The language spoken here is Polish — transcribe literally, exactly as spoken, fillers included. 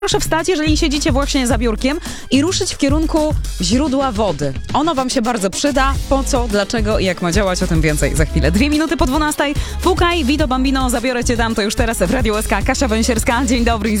Proszę wstać, jeżeli siedzicie właśnie za biurkiem i ruszyć w kierunku źródła wody. Ono wam się bardzo przyda. Po co, dlaczego i jak ma działać, o tym więcej za chwilę. Dwie minuty po dwunastej. Pukaj, Vito Bambino, zabiorę cię tam, to już teraz w Radiu S K. Kasia Węsierska, dzień dobry.